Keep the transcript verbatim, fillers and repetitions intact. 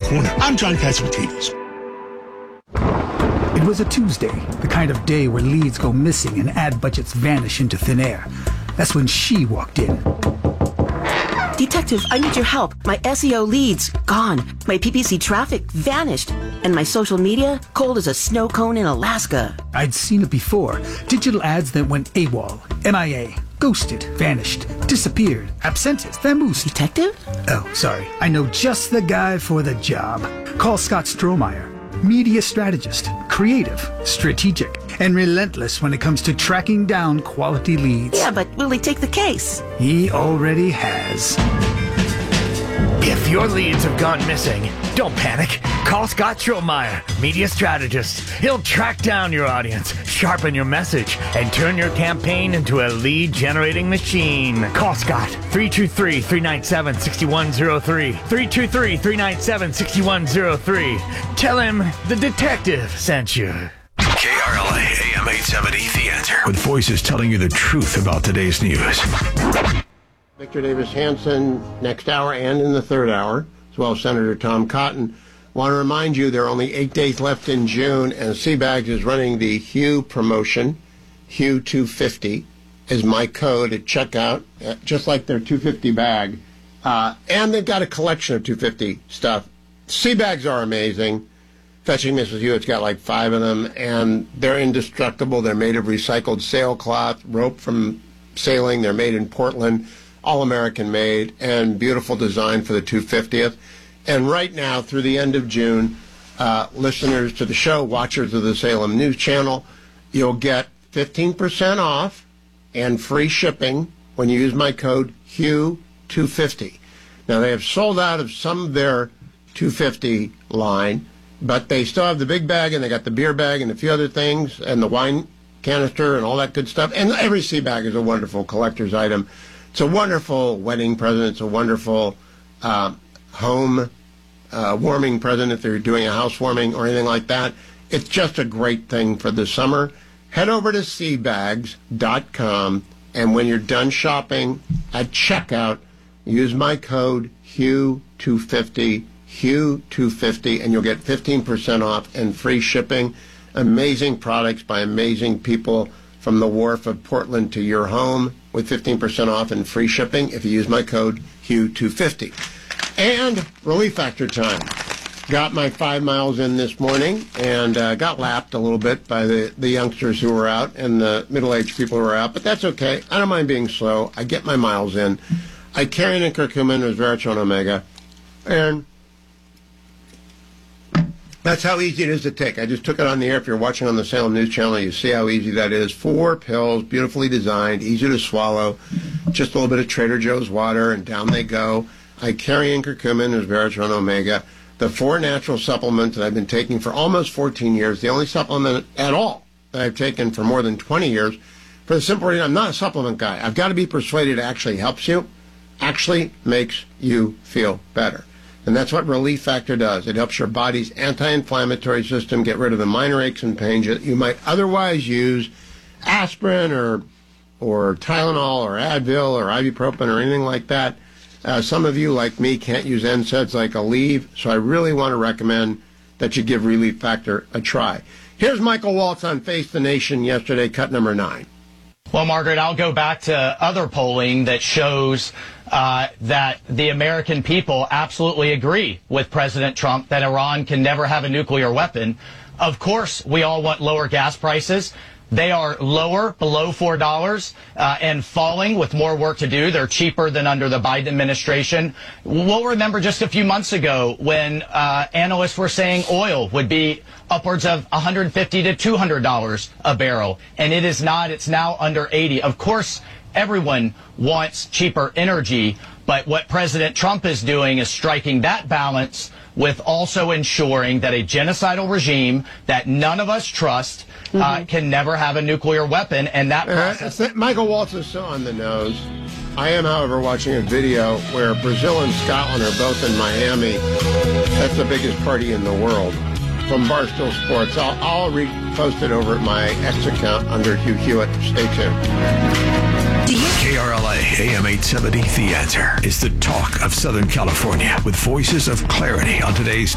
corner. I'm John Catsimatidis. It was a Tuesday, the kind of day where leads go missing and ad budgets vanish into thin air. That's when she walked in. Detective, I need your help. My S E O leads, gone. My P P C traffic, vanished. And my social media, cold as a snow cone in Alaska. I'd seen it before. Digital ads that went AWOL, M I A, ghosted, vanished, disappeared, absented, vamoosed. Detective? Oh, sorry. I know just the guy for the job. Call Scott Strohmeyer. Media strategist, creative, strategic, and relentless when it comes to tracking down quality leads. Yeah, but will he take the case? He already has. If your leads have gone missing, don't panic. Call Scott Strohmeyer, media strategist. He'll track down your audience, sharpen your message, and turn your campaign into a lead-generating machine. Call Scott, three two three, three nine seven, six one zero three, three two three, three nine seven, six one zero three. Tell him the detective sent you. K R L A, A M eight seventy, The Answer. With voices telling you the truth about today's news. Victor Davis Hanson next hour and in the third hour, as well as Senator Tom Cotton. Want to remind you there are only eight days left in June, and Seabags is running the Hue promotion. Hue two fifty is my code at checkout, just like their two fifty bag. Uh, and they've got a collection of two fifty stuff. Seabags are amazing. Fetching Missus Hue, it's got like five of them, and they're indestructible. They're made of recycled sailcloth, rope from sailing. They're made in Portland. All American made, and beautiful design for the two fiftieth. And right now, through the end of June, uh, listeners to the show, watchers of the Salem News Channel, you'll get fifteen percent off and free shipping when you use my code Hue two fifty. Now, they have sold out of some of their two fifty line, but they still have the big bag, and they got the beer bag and a few other things, and the wine canister and all that good stuff. And every sea bag is a wonderful collector's item. It's a wonderful wedding present. It's a wonderful uh, home uh, warming present if they're doing a housewarming or anything like that. It's just a great thing for the summer. Head over to seabags dot com, and when you're done shopping at checkout, use my code Hue two fifty, Hue two fifty, and you'll get fifteen percent off and free shipping. Amazing products by amazing people from the wharf of Portland to your home, with fifteen percent off and free shipping if you use my code Hue two fifty. And Relief Factor time. Got my five miles in this morning and uh, got lapped a little bit by the, the youngsters who were out and the middle-aged people who were out, but that's okay. I don't mind being slow. I get my miles in. I carry in curcumin, resveratrol, and omega, and that's how easy it is to take. I just took it on the air. If you're watching on the Salem News Channel, you see how easy that is. Four pills, beautifully designed, easy to swallow. Just a little bit of Trader Joe's water, and down they go. I carry in curcumin, resveratrol, and omega, the four natural supplements that I've been taking for almost fourteen years, the only supplement at all that I've taken for more than twenty years, for the simple reason I'm not a supplement guy. I've got to be persuaded it actually helps you, actually makes you feel better. And that's what Relief Factor does. It helps your body's anti-inflammatory system get rid of the minor aches and pains that you might otherwise use aspirin or or Tylenol or Advil or ibuprofen or anything like that. Uh, some of you, like me, can't use N SAIDs like Aleve, so I really want to recommend that you give Relief Factor a try. Here's Michael Waltz on Face the Nation yesterday, cut number nine. Well, Margaret, I'll go back to other polling that shows uh, that the American people absolutely agree with President Trump that Iran can never have a nuclear weapon. Of course, we all want lower gas prices. They are lower, below four dollars, uh, and falling with more work to do. They're cheaper than under the Biden administration. We'll remember just a few months ago when uh, analysts were saying oil would be upwards of one hundred fifty to two hundred dollars a barrel, and it is not. It's now under eighty. Of course, everyone wants cheaper energy, but what President Trump is doing is striking that balance with also ensuring that a genocidal regime that none of us trust mm-hmm. uh, can never have a nuclear weapon, and that process... Uh, Michael Waltz is so on the nose. I am, however, watching a video where Brazil and Scotland are both in Miami. That's the biggest party in the world. From Barstool Sports. I'll, I'll repost it over at my X account under Hugh Hewitt. Stay tuned. K R L A, A M eight seventy, The Answer is the talk of Southern California with voices of clarity on today's